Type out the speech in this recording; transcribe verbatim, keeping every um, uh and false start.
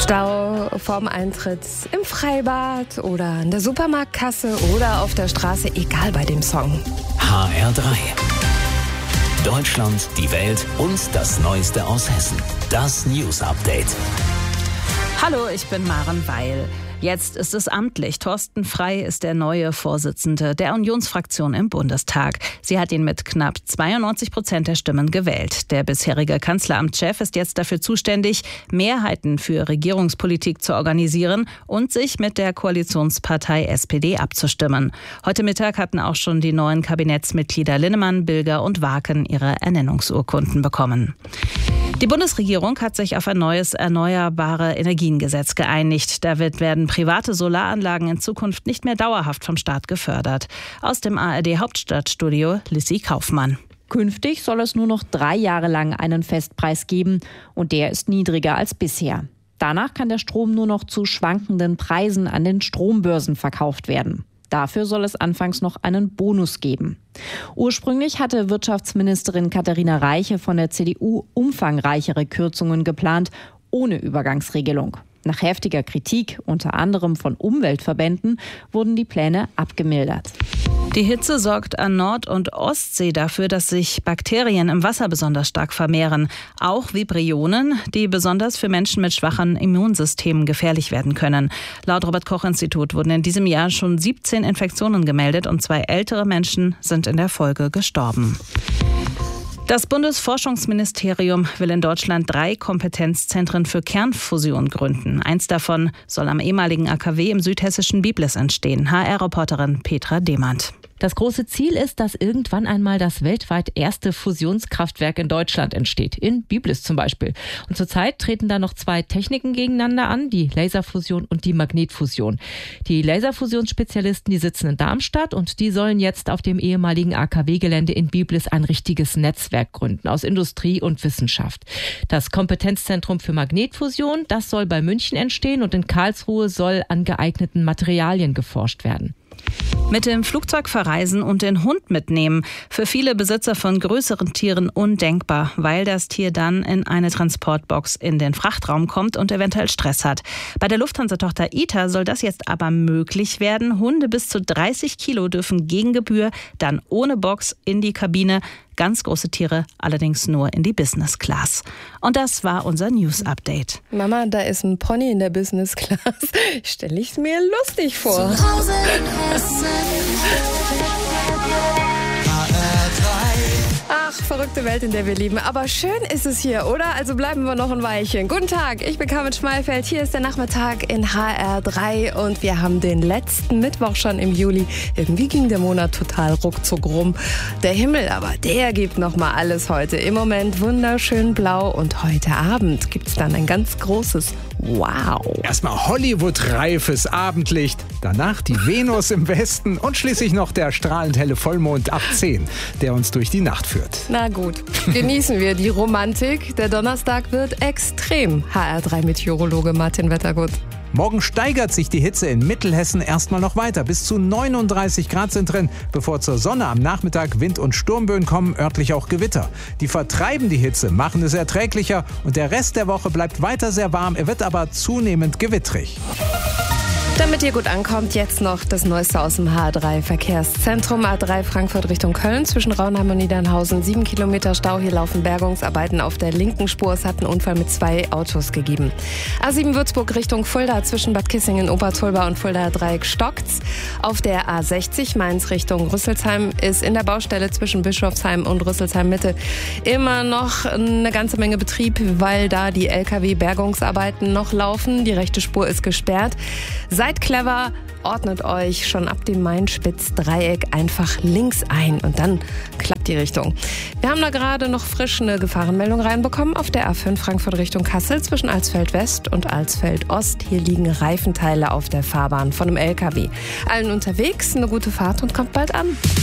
Stau vorm Eintritt im Freibad oder an der Supermarktkasse oder auf der Straße, egal bei dem Song. H R drei. Deutschland, die Welt und das Neueste aus Hessen. Das News Update. Hallo, ich bin Maren Weil. Jetzt ist es amtlich. Thorsten Frey ist der neue Vorsitzende der Unionsfraktion im Bundestag. Sie hat ihn mit knapp zweiundneunzig Prozent der Stimmen gewählt. Der bisherige Kanzleramtschef ist jetzt dafür zuständig, Mehrheiten für Regierungspolitik zu organisieren und sich mit der Koalitionspartei S P D abzustimmen. Heute Mittag hatten auch schon die neuen Kabinettsmitglieder Linnemann, Bilger und Waken ihre Ernennungsurkunden bekommen. Die Bundesregierung hat sich auf ein neues Erneuerbare Energiengesetz geeinigt. Damit werden private Solaranlagen in Zukunft nicht mehr dauerhaft vom Staat gefördert. Aus dem A R D-Hauptstadtstudio Lissy Kaufmann. Künftig soll es nur noch drei Jahre lang einen Festpreis geben und der ist niedriger als bisher. Danach kann der Strom nur noch zu schwankenden Preisen an den Strombörsen verkauft werden. Dafür soll es anfangs noch einen Bonus geben. Ursprünglich hatte Wirtschaftsministerin Katharina Reiche von der C D U umfangreichere Kürzungen geplant, ohne Übergangsregelung. Nach heftiger Kritik, unter anderem von Umweltverbänden, wurden die Pläne abgemildert. Die Hitze sorgt an Nord- und Ostsee dafür, dass sich Bakterien im Wasser besonders stark vermehren. Auch Vibrionen, die besonders für Menschen mit schwachen Immunsystemen gefährlich werden können. Laut Robert-Koch-Institut wurden in diesem Jahr schon siebzehn Infektionen gemeldet und zwei ältere Menschen sind in der Folge gestorben. Das Bundesforschungsministerium will in Deutschland drei Kompetenzzentren für Kernfusion gründen. Eins davon soll am ehemaligen A K W im südhessischen Biblis entstehen. H R-Reporterin Petra Demand. Das große Ziel ist, dass irgendwann einmal das weltweit erste Fusionskraftwerk in Deutschland entsteht. In Biblis zum Beispiel. Und zurzeit treten da noch zwei Techniken gegeneinander an, die Laserfusion und die Magnetfusion. Die Laserfusionsspezialisten, die sitzen in Darmstadt und die sollen jetzt auf dem ehemaligen A K W-Gelände in Biblis ein richtiges Netzwerk gründen aus Industrie und Wissenschaft. Das Kompetenzzentrum für Magnetfusion, das soll bei München entstehen und in Karlsruhe soll an geeigneten Materialien geforscht werden. Mit dem Flugzeug verreisen und den Hund mitnehmen. Für viele Besitzer von größeren Tieren undenkbar, weil das Tier dann in eine Transportbox in den Frachtraum kommt und eventuell Stress hat. Bei der Lufthansa-Tochter I T A soll das jetzt aber möglich werden. Hunde bis zu dreißig Kilo dürfen gegen Gebühr dann ohne Box in die Kabine. Ganz große Tiere allerdings nur in die Business Class. Und das war unser News Update. Mama, da ist ein Pony in der Business Class. Stelle ich es mir lustig vor. Zu Hause in Hessen. H R drei. Ach, verrückte Welt, in der wir leben. Aber schön ist es hier, oder? Also bleiben wir noch ein Weilchen. Guten Tag, ich bin Carmen Schmalfeld. Hier ist der Nachmittag in H R drei und wir haben den letzten Mittwoch schon im Juli. Irgendwie ging der Monat total ruckzuck rum. Der Himmel aber, der gibt noch mal alles heute. Im Moment wunderschön blau und heute Abend gibt's dann ein ganz großes Wow. Erstmal Hollywood-reifes Abendlicht, danach die Venus im Westen und schließlich noch der strahlend helle Vollmond ab zehn, der uns durch die Nacht führt. Na gut, genießen wir die Romantik. Der Donnerstag wird extrem. H R drei Meteorologe Martin Wettergut. Morgen steigert sich die Hitze in Mittelhessen erstmal noch weiter. Bis zu neununddreißig Grad sind drin, bevor zur Sonne am Nachmittag Wind- und Sturmböen kommen, örtlich auch Gewitter. Die vertreiben die Hitze, machen es erträglicher und der Rest der Woche bleibt weiter sehr warm. Er wird aber zunehmend gewittrig. Damit ihr gut ankommt, jetzt noch das Neueste aus dem H drei Verkehrszentrum. A drei Frankfurt Richtung Köln zwischen Raunheim und Niedernhausen. Sieben Kilometer Stau, hier laufen Bergungsarbeiten auf der linken Spur. Es hat einen Unfall mit zwei Autos gegeben. A sieben Würzburg Richtung Fulda zwischen Bad Kissingen, Obertulba und Fulda Dreieck stockt's. Auf der A sechzig Mainz Richtung Rüsselsheim ist in der Baustelle zwischen Bischofsheim und Rüsselsheim Mitte immer noch eine ganze Menge Betrieb, weil da die L K W-Bergungsarbeiten noch laufen. Die rechte Spur ist gesperrt. Seid clever, ordnet euch schon ab dem Main-Spitz-Dreieck einfach links ein und dann klappt die Richtung. Wir haben da gerade noch frisch eine Gefahrenmeldung reinbekommen auf der A fünf Frankfurt Richtung Kassel zwischen Alsfeld West und Alsfeld Ost. Hier liegen Reifenteile auf der Fahrbahn von einem L K W. Allen unterwegs eine gute Fahrt und kommt bald an.